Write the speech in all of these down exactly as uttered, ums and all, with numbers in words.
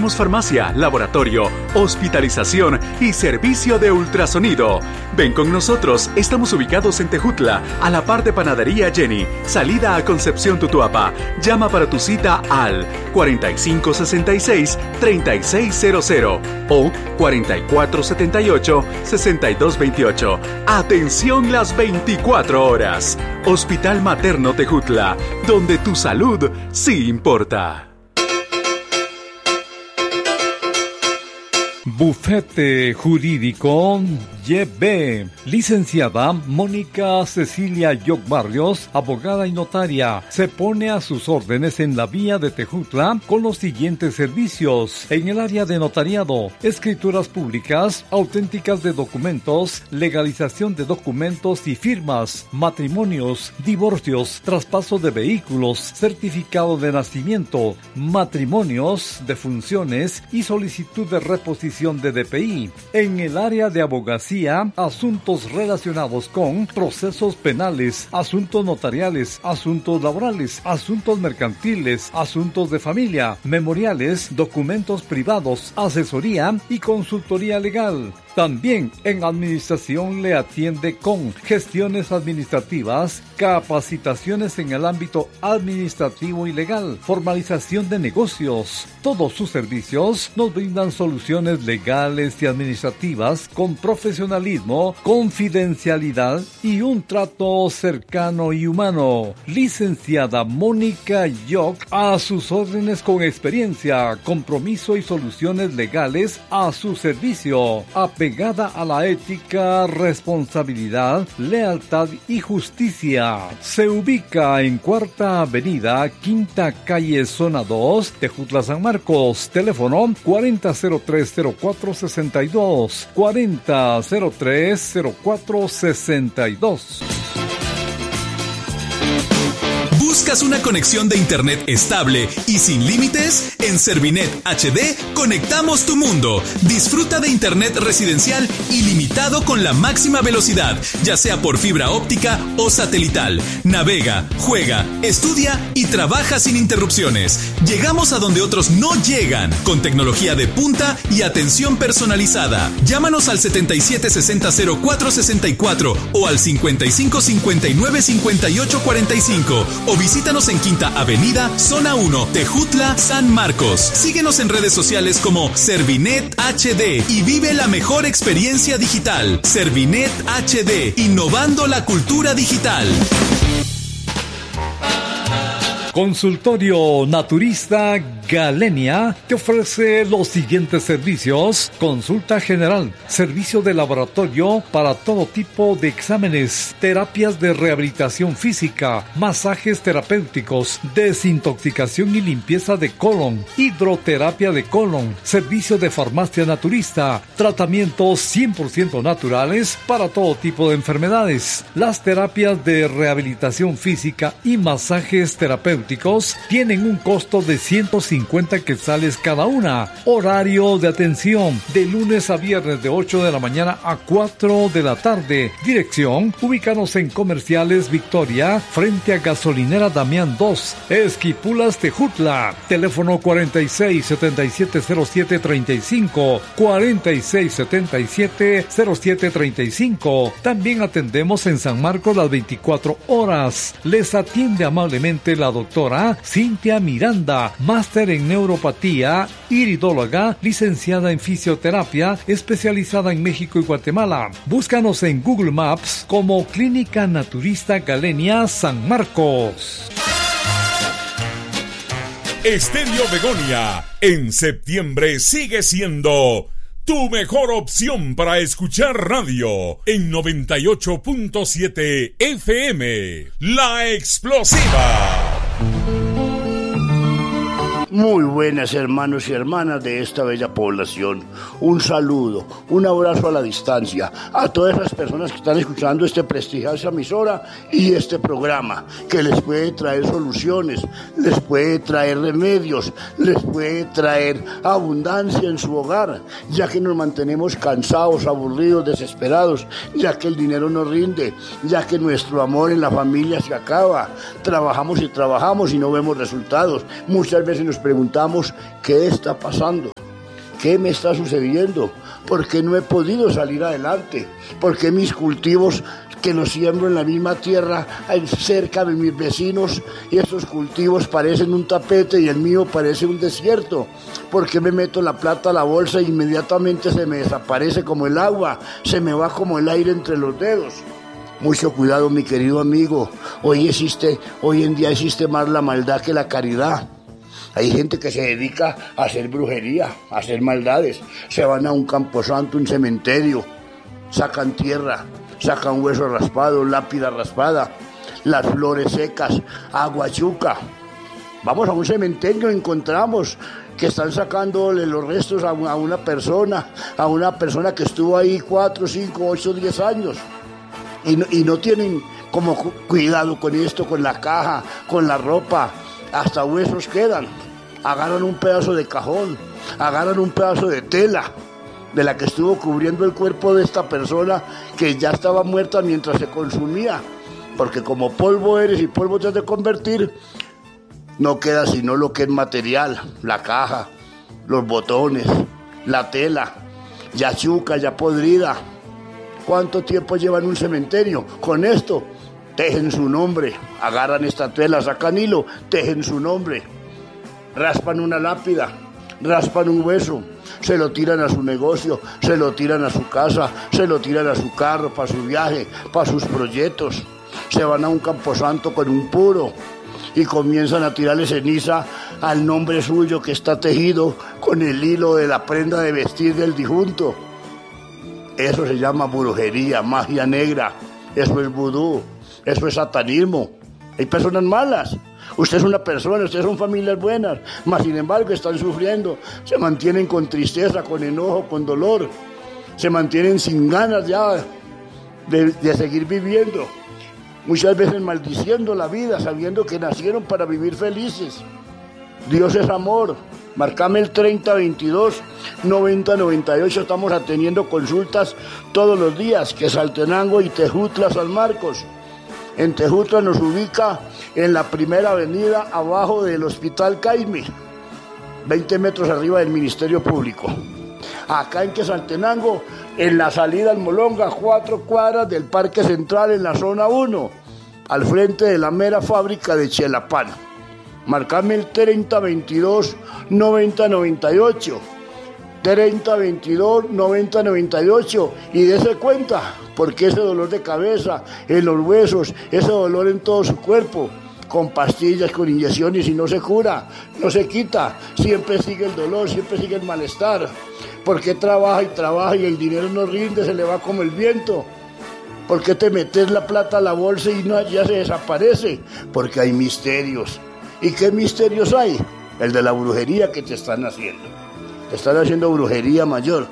Tenemos farmacia, laboratorio, hospitalización y servicio de ultrasonido. Ven con nosotros, estamos ubicados en Tejutla, a la par de Panadería Jenny, salida a Concepción Tutuapa. Llama para tu cita al cuarenta y cinco sesenta y seis, treinta y seis cero cero o cuarenta y cuatro setenta y ocho, sesenta y dos veintiocho. Atención las veinticuatro horas. Hospital Materno Tejutla, donde tu salud sí importa. Bufete Jurídico Y B. Licenciada Mónica Cecilia Yoc Barrios, abogada y notaria, se pone a sus órdenes en la vía de Tejutla con los siguientes servicios. En el área de notariado, escrituras públicas, auténticas de documentos, legalización de documentos y firmas, matrimonios, divorcios, traspaso de vehículos, certificado de nacimiento, matrimonios, defunciones y solicitud de reposición de D P I. En el área de abogacía, asuntos relacionados con procesos penales, asuntos notariales, asuntos laborales, asuntos mercantiles, asuntos de familia, memoriales, documentos privados, asesoría y consultoría legal. También en administración le atiende con gestiones administrativas, capacitaciones en el ámbito administrativo y legal, formalización de negocios. Todos sus servicios nos brindan soluciones legales y administrativas con profesionalismo, confidencialidad y un trato cercano y humano. Licenciada Mónica Yoc, a sus órdenes con experiencia, compromiso y soluciones legales a su servicio. Pegada a la ética, responsabilidad, lealtad y justicia. Se ubica en Cuarta Avenida, Quinta Calle, Zona dos, Tejutla, San Marcos. Teléfono cuarenta cero tres cero cuatro sesenta y dos, cuarenta cero tres cero cuatro sesenta y dos. ¿Buscas una conexión de internet estable y sin límites? En Servinet H D conectamos tu mundo. Disfruta de internet residencial ilimitado con la máxima velocidad, ya sea por fibra óptica o satelital. Navega, juega, estudia y trabaja sin interrupciones. Llegamos a donde otros no llegan, con tecnología de punta y atención personalizada. Llámanos al setenta y siete sesenta cero cuatro sesenta y cuatro o al cincuenta y cinco cincuenta y nueve cincuenta y ocho cuarenta y cinco o visítanos en Quinta Avenida, Zona uno, Tejutla, San Marcos. Síguenos en redes sociales como Servinet H D y vive la mejor experiencia digital. Servinet H D, innovando la cultura digital. Consultorio Naturista Galenia te ofrece los siguientes servicios: consulta general, servicio de laboratorio para todo tipo de exámenes, terapias de rehabilitación física, masajes terapéuticos, desintoxicación y limpieza de colon, hidroterapia de colon, servicio de farmacia naturista, tratamientos cien por ciento naturales para todo tipo de enfermedades. Las terapias de rehabilitación física y masajes terapéuticos tienen un costo de ciento cincuenta quetzales cada una. Horario de atención de lunes a viernes de ocho de la mañana a cuatro de la tarde. Dirección: ubícanos en Comerciales Victoria, frente a Gasolinera Damián dos, Esquipulas, Tejutla. Teléfono cuarenta y seis setenta y siete cero siete treinta y cinco, cuarenta y seis setenta y siete cero siete treinta y cinco. También atendemos en San Marcos las veinticuatro horas. Les atiende amablemente la doctora Cintia Miranda, máster en neuropatía, iridóloga, licenciada en fisioterapia, especializada en México y Guatemala. Búscanos en Google Maps como Clínica Naturista Galenia San Marcos. Estéreo Begonia en septiembre sigue siendo tu mejor opción para escuchar radio en noventa y ocho punto siete F M. La Explosiva. Muy buenas hermanos y hermanas de esta bella población. Un saludo, un abrazo a la distancia a todas las personas que están escuchando este prestigiosa emisora y este programa, que les puede traer soluciones, les puede traer remedios, les puede traer abundancia en su hogar, ya que nos mantenemos cansados, aburridos, desesperados, ya que el dinero no rinde, ya que nuestro amor en la familia se acaba. Trabajamos y trabajamos y no vemos resultados. Muchas veces nos preguntamos, ¿qué está pasando? ¿Qué me está sucediendo? ¿Por qué no he podido salir adelante? ¿Por qué mis cultivos que los siembro en la misma tierra, cerca de mis vecinos, y estos cultivos parecen un tapete y el mío parece un desierto? ¿Por qué me meto la plata a la bolsa e inmediatamente se me desaparece como el agua, se me va como el aire entre los dedos? Mucho cuidado, mi querido amigo. Hoy existe, hoy en día existe más la maldad que la caridad. Hay gente que se dedica a hacer brujería, a hacer maldades. Se van a un camposanto, un cementerio, sacan tierra, sacan hueso raspado, lápida raspada, las flores secas, agua chuca. Vamos a un cementerio, encontramos que están sacándole los restos a una persona, a una persona que estuvo ahí cuatro, cinco, ocho, diez años. Y no, y no tienen como cuidado con esto, con la caja, con la ropa, hasta huesos quedan. Agarran un pedazo de cajón, agarran un pedazo de tela de la que estuvo cubriendo el cuerpo de esta persona que ya estaba muerta mientras se consumía, porque como polvo eres y polvo te has de convertir, no queda sino lo que es material, la caja, los botones, la tela, ya chuca, ya podrida. ¿Cuánto tiempo lleva en un cementerio? Con esto tejen su nombre, agarran esta tela, sacan hilo, tejen su nombre, raspan una lápida, raspan un hueso, se lo tiran a su negocio, se lo tiran a su casa, se lo tiran a su carro, para su viaje, para sus proyectos. Se van a un camposanto con un puro y comienzan a tirarle ceniza al nombre suyo que está tejido con el hilo de la prenda de vestir del difunto. Eso se llama brujería, magia negra, eso es vudú, eso es satanismo. Hay personas malas. Usted es una persona, ustedes son familias buenas, mas sin embargo están sufriendo, se mantienen con tristeza, con enojo, con dolor, se mantienen sin ganas ya de, de seguir viviendo, muchas veces maldiciendo la vida, sabiendo que nacieron para vivir felices. Dios es amor. Marcame el treinta veintidós noventa noventa y ocho, estamos atendiendo consultas todos los días, que Saltenango y Tejutla, San Marcos. En Tejutla nos ubica en la primera avenida abajo del Hospital Caime, veinte metros arriba del Ministerio Público. Acá en Quetzaltenango, en la salida al Molonga, cuatro cuadras del Parque Central en la zona uno, al frente de la mera fábrica de Chelapán. Marcame el treinta veintidós noventa noventa y ocho. treinta veintidós noventa noventa y ocho y dése cuenta, porque ese dolor de cabeza, en los huesos, ese dolor en todo su cuerpo, con pastillas, con inyecciones y no se cura, no se quita, siempre sigue el dolor, siempre sigue el malestar, porque trabaja y trabaja y el dinero no rinde, se le va como el viento. ¿Por qué te metes la plata a la bolsa y no, ya se desaparece? Porque hay misterios. ¿Y qué misterios hay? El de la brujería que te están haciendo. Te están haciendo brujería mayor.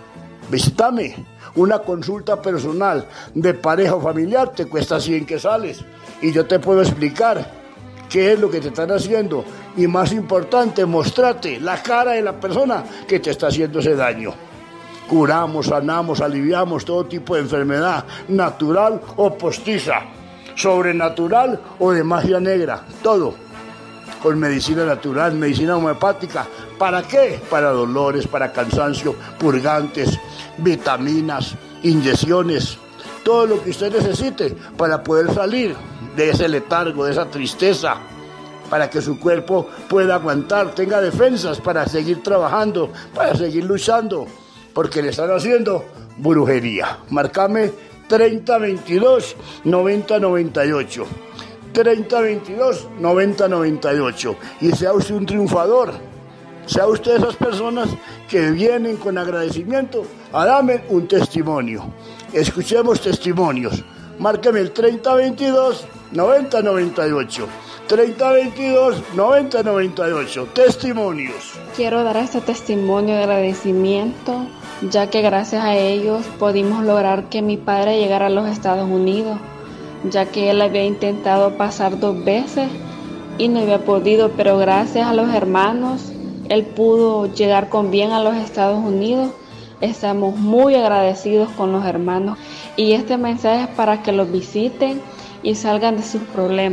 Visítame. Una consulta personal de pareja o familiar te cuesta cien quetzales. Y yo te puedo explicar qué es lo que te están haciendo. Y más importante, mostrarte la cara de la persona que te está haciendo ese daño. Curamos, sanamos, aliviamos todo tipo de enfermedad, natural o postiza, sobrenatural o de magia negra, todo. Con medicina natural, medicina homeopática. ¿Para qué? Para dolores, para cansancio, purgantes, vitaminas, inyecciones, todo lo que usted necesite para poder salir de ese letargo, de esa tristeza, para que su cuerpo pueda aguantar, tenga defensas para seguir trabajando, para seguir luchando, porque le están haciendo brujería. Marcame treinta veintidós noventa noventa y ocho. treinta veintidós noventa noventa y ocho y sea usted un triunfador, sea usted esas personas que vienen con agradecimiento a darme un testimonio. Escuchemos testimonios. Márqueme el treinta veintidós noventa noventa y ocho. treinta veintidós noventa noventa y ocho. Testimonios. Quiero dar este testimonio de agradecimiento, ya que gracias a ellos pudimos lograr que mi padre llegara a los Estados Unidos, ya que él había intentado pasar dos veces y no había podido, pero gracias a los hermanos, él pudo llegar con bien a los Estados Unidos. Estamos muy agradecidos con los hermanos y este mensaje es para que los visiten y salgan de sus problemas.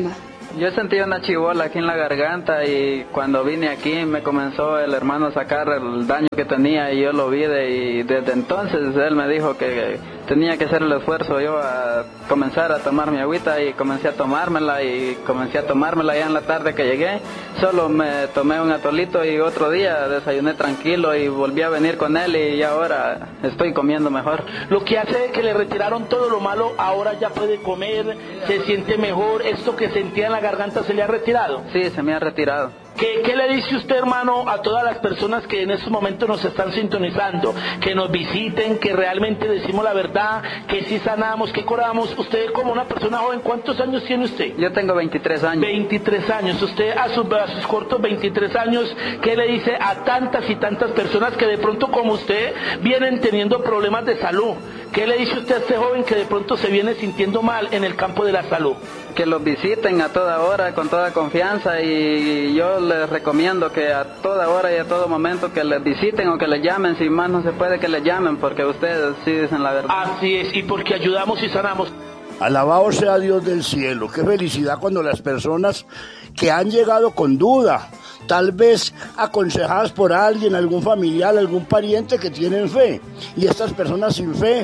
Yo sentí una chibola aquí en la garganta y cuando vine aquí me comenzó el hermano a sacar el daño que tenía y yo lo vi de, y desde entonces él me dijo que tenía que hacer el esfuerzo yo a comenzar a tomar mi agüita y comencé a tomármela y comencé a tomármela ya en la tarde que llegué. Solo me tomé un atolito y otro día desayuné tranquilo y volví a venir con él y ahora estoy comiendo mejor. Lo que hace que le retiraron todo lo malo, ahora ya puede comer, se siente mejor, esto que sentía en la garganta se le ha retirado. Sí, se me ha retirado. ¿Qué, ¿Qué le dice usted, hermano, a todas las personas que en estos momentos nos están sintonizando? Que nos visiten, que realmente decimos la verdad, que sí sanamos, que curamos. Usted como una persona joven, ¿cuántos años tiene usted? Yo tengo veintitrés años. veintitrés años. Usted a sus, a sus cortos veintitrés años, ¿qué le dice a tantas y tantas personas que de pronto como usted vienen teniendo problemas de salud? ¿Qué le dice usted a este joven que de pronto se viene sintiendo mal en el campo de la salud? Que los visiten a toda hora, con toda confianza, y yo les recomiendo que a toda hora y a todo momento que les visiten o que les llamen, si más no se puede que les llamen, porque ustedes sí dicen la verdad. Así es, y porque ayudamos y sanamos. Alabado sea Dios del cielo, qué felicidad cuando las personas que han llegado con duda, tal vez aconsejadas por alguien, algún familiar, algún pariente que tienen fe, y estas personas sin fe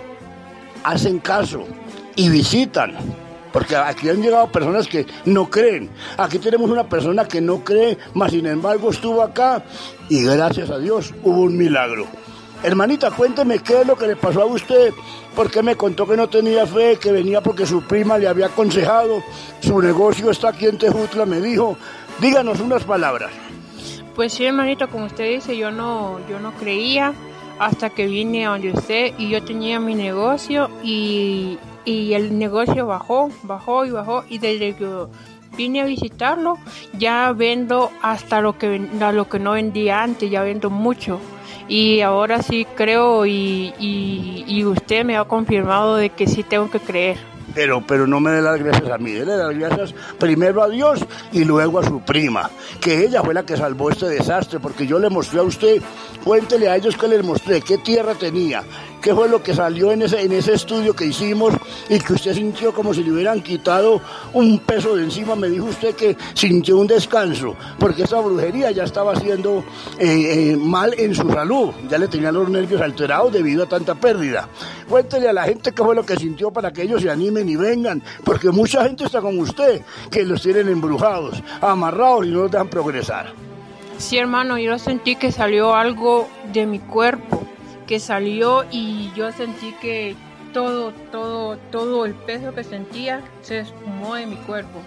hacen caso y visitan. Porque aquí han llegado personas que no creen. Aquí tenemos una persona que no cree, mas sin embargo estuvo acá y gracias a Dios hubo un milagro. Hermanita, cuénteme qué es lo que le pasó a usted. ¿Por qué me contó que no tenía fe, que venía porque su prima le había aconsejado? Su negocio está aquí en Tejutla, me dijo. Díganos unas palabras. Pues sí, hermanito, como usted dice, yo no, yo no creía hasta que vine a donde usted y yo tenía mi negocio y... y el negocio bajó, bajó y bajó y desde que vine a visitarlo ya vendo hasta lo que lo que no vendía antes, ya vendo mucho y ahora sí creo y, y, y usted me ha confirmado de que sí tengo que creer. Pero, pero no me dé las gracias a mí, déle las gracias primero a Dios y luego a su prima, que ella fue la que salvó este desastre, porque yo le mostré a usted, cuéntele a ellos que les mostré, qué tierra tenía, qué fue lo que salió en ese, en ese estudio que hicimos y que usted sintió como si le hubieran quitado un peso de encima. Me dijo usted que sintió un descanso, porque esa brujería ya estaba haciendo eh, eh, mal en su salud, ya le tenían los nervios alterados debido a tanta pérdida. Cuéntele a la gente qué fue lo que sintió para que ellos se animen y vengan, porque mucha gente está como usted, que los tienen embrujados, amarrados y no los dejan progresar. Sí, hermano, yo sentí que salió algo de mi cuerpo, que salió y yo sentí que todo, todo, todo el peso que sentía se esfumó de mi cuerpo.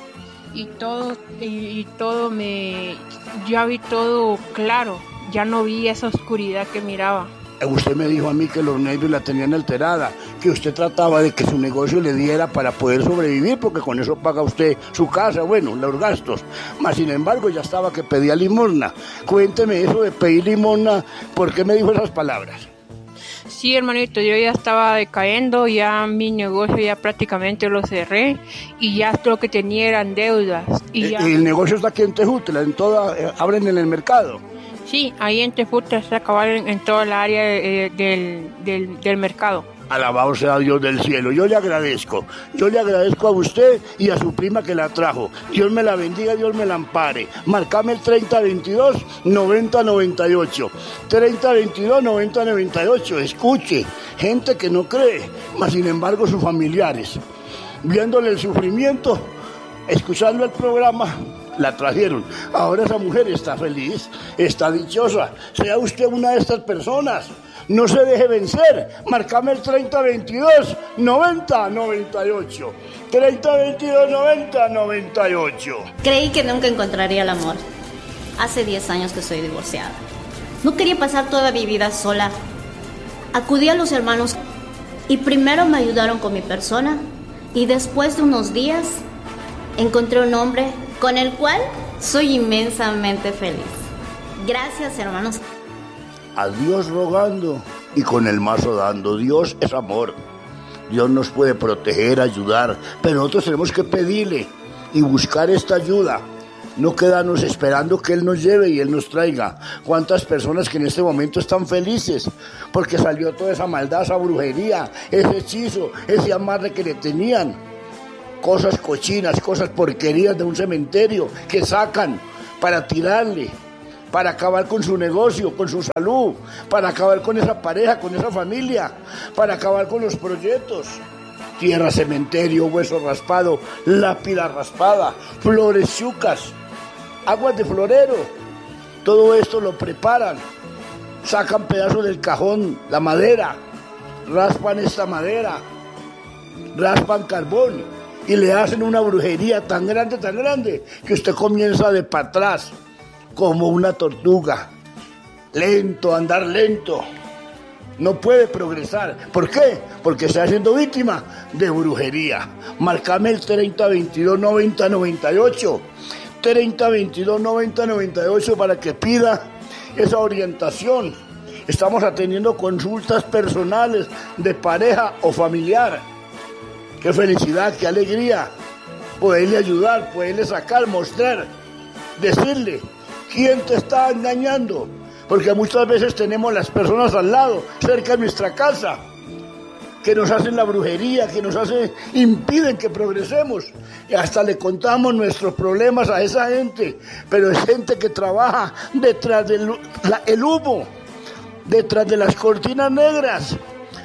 Y todo, y, y todo me, ya vi todo claro, ya no vi esa oscuridad que miraba. Usted me dijo a mí que los nervios la tenían alterada, que usted trataba de que su negocio le diera para poder sobrevivir, porque con eso paga usted su casa, bueno, los gastos. Mas sin embargo ya estaba que pedía limosna. Cuénteme eso de pedir limosna, ¿por qué me dijo esas palabras? Sí, hermanito, yo ya estaba decayendo, ya mi negocio ya prácticamente lo cerré y ya lo que tenía eran deudas. Y, ¿Y ya... el negocio está aquí en Tejutla, en toda, eh, abren en el mercado? Sí, ahí en Tejutla está acabado en, en toda la área eh, del, del, del mercado. Alabado sea Dios del cielo, yo le agradezco, yo le agradezco a usted y a su prima que la trajo. Dios me la bendiga, Dios me la ampare. Marcame el treinta veintidós noventa noventa y ocho, treinta veintidós noventa noventa y ocho, escuche, gente que no cree, mas sin embargo sus familiares, viéndole el sufrimiento, escuchando el programa, la trajeron. Ahora esa mujer está feliz, está dichosa. Sea usted una de estas personas. No se deje vencer. Marcame el treinta veintidós noventa noventa y ocho. treinta veintidós noventa noventa y ocho. Creí que nunca encontraría el amor. Hace diez años que soy divorciada. No quería pasar toda mi vida sola. Acudí a los hermanos y primero me ayudaron con mi persona y después de unos días encontré un hombre con el cual soy inmensamente feliz. Gracias, hermanos. A Dios rogando y con el mazo dando. Dios es amor. Dios nos puede proteger, ayudar, pero nosotros tenemos que pedirle y buscar esta ayuda. No quedarnos esperando que Él nos lleve y Él nos traiga. ¿Cuántas personas que en este momento están felices? Porque salió toda esa maldad, esa brujería, ese hechizo, ese amarre que le tenían. cosas cochinas, cosas porquerías de un cementerio que sacan para tirarle, para acabar con su negocio, con su salud, para acabar con esa pareja, con esa familia, para acabar con los proyectos. Tierra, cementerio, hueso raspado, lápida raspada, flores chucas, aguas de florero. Todo esto lo preparan, sacan pedazos del cajón, la madera, raspan esta madera, raspan carbón y le hacen una brujería tan grande, tan grande, que usted comienza de para atrás, como una tortuga, lento, andar lento, no puede progresar. ¿Por qué? Porque está siendo víctima de brujería. Marcame el treinta, veintidós, noventa, noventa y ocho, treinta, veintidós, noventa, noventa y ocho para que pida esa orientación. Estamos atendiendo consultas personales de pareja o familiar. Qué felicidad, qué alegría poderle ayudar, poderle sacar, mostrar, decirle quién te está engañando, porque muchas veces tenemos las personas al lado, cerca de nuestra casa, que nos hacen la brujería, que nos hacen, impiden que progresemos, y hasta le contamos nuestros problemas a esa gente, pero es gente que trabaja detrás del la, el humo, detrás de las cortinas negras,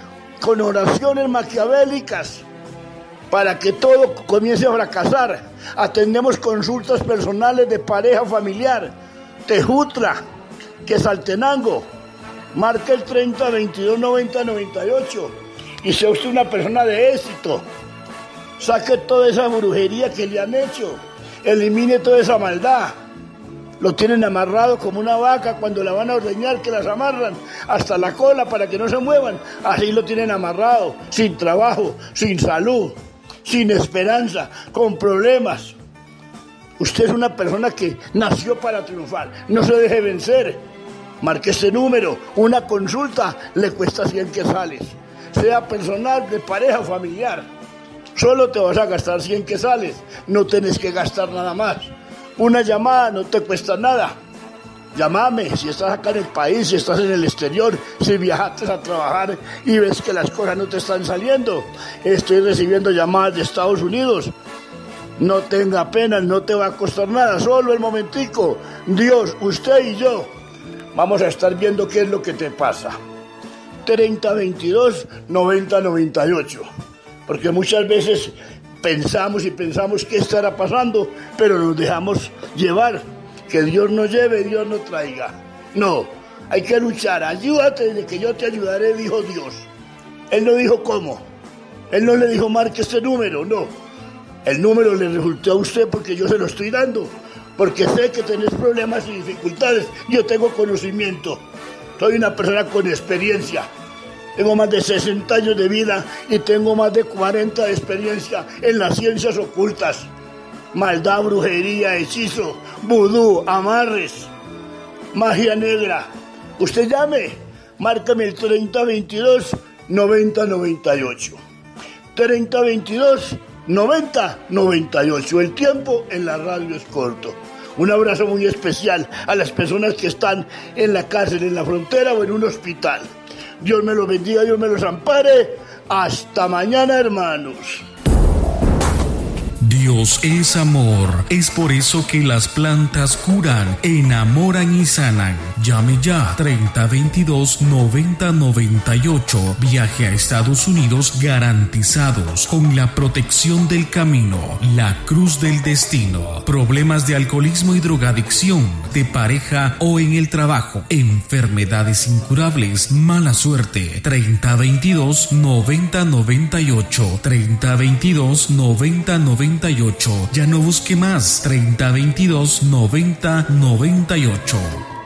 con oraciones maquiavélicas, para que todo comience a fracasar. Atendemos consultas personales de pareja familiar, Tejutla, Quetzaltenango. Marca el treinta, veintidós, noventa, noventa y ocho y sea usted una persona de éxito. Saque toda esa brujería que le han hecho, elimine toda esa maldad. Lo tienen amarrado como una vaca cuando la van a ordeñar, que las amarran hasta la cola para que no se muevan. Así lo tienen amarrado, sin trabajo, sin salud, sin esperanza, con problemas. Usted es una persona que nació para triunfar, no se deje vencer. Marque este número, una consulta le cuesta cien quetzales, sea personal, de pareja o familiar. Solo te vas a gastar cien quetzales, no tienes que gastar nada más. Una llamada no te cuesta nada. Llámame si estás acá en el país, si estás en el exterior, si viajaste a trabajar y ves que las cosas no te están saliendo. Estoy recibiendo llamadas de Estados Unidos. No tenga pena, no te va a costar nada, solo el momentico. Dios, usted y yo vamos a estar viendo qué es lo que te pasa. treinta, veintidós, noventa, noventa y ocho. Porque muchas veces pensamos y pensamos qué estará pasando, pero nos dejamos llevar. Que Dios nos lleve, Dios nos traiga. No, hay que luchar. Ayúdate de que yo te ayudaré, dijo Dios. Él no dijo cómo. Él no le dijo marque este número, no. El número le resultó a usted porque yo se lo estoy dando. Porque sé que tenés problemas y dificultades. Yo tengo conocimiento. Soy una persona con experiencia. Tengo más de sesenta años de vida y tengo más de cuarenta de experiencia en las ciencias ocultas. Maldad, brujería, hechizo, vudú, amarres, magia negra. Usted llame, márcame el treinta, veintidós, noventa, noventa y ocho. treinta, veintidós, noventa, noventa y ocho. El tiempo en la radio es corto. Un abrazo muy especial a las personas que están en la cárcel, en la frontera o en un hospital. Dios me los bendiga, Dios me los ampare. Hasta mañana, hermanos. Dios es amor, es por eso que las plantas curan, enamoran y sanan. Llame ya treinta, veintidós, noventa, noventa y ocho. Viaje a Estados Unidos garantizados con la protección del camino, la cruz del destino. Problemas de alcoholismo y drogadicción, de pareja o en el trabajo, enfermedades incurables, mala suerte. treinta, veintidós, noventa, noventa y ocho. treinta, veintidós, noventa, noventa y ocho. Ya no busque más. treinta, veintidós, noventa, noventa y ocho.